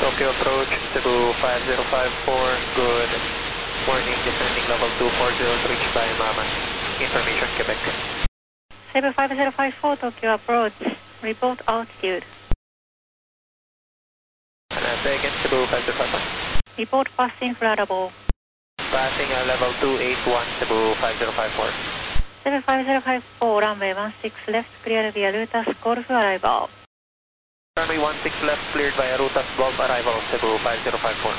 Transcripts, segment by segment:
Tokyo approach, Cebu 5054, good morning, descending level 240, reached by Mama. Information, Quebec. Cebu 5054, Tokyo approach, report altitude. Say again, Cebu 5054. Report passing inflatable. Passing level 281, Cebu 5054. Cebu 5054, runway 16 left, clear via Rutas Golf arrival. Runway 16 left, cleared via Rutas Golf arrival, Cebu 5054.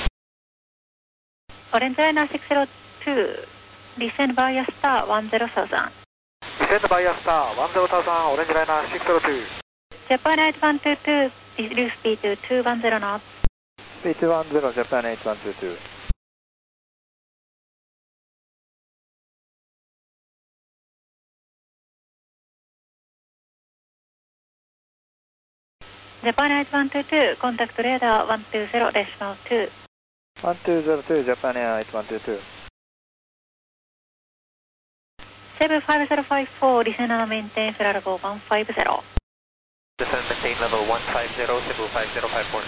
Orange Liner 602, descend via star 10,000. Descend via star 10,000, Orange Liner 602. Japan 8122, reduce speed to 210 knots. Speed 210, Japan 8122. Japan 8122, contact radar 120.2. 1202, Japan Air 8122. Cebu 5054, descend and maintain flight level 150. Descend maintain level 150, Cebu 5054.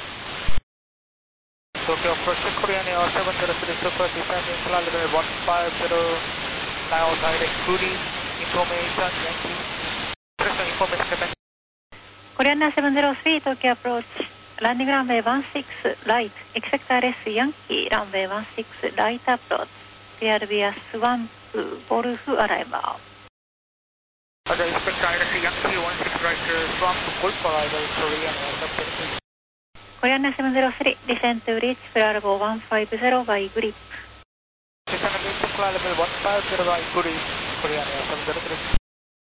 Tokyo approach, Korean Air 703 Super, descending flight level 150, now direct cruise information, Yankee. Pressure information, Quebec. Korean 703, Tokyo approach, landing runway 16 right, expect RS Yankee, runway 16 right approach, clear via Swamp Golf arrival. Roger, expect RS Yankee 16 right, Swamp Golf arrival, Korean Air 703. Korean 703, descend to reach flight level 150 by grip. Descend to flight level 150 by grip, Korean Air 703.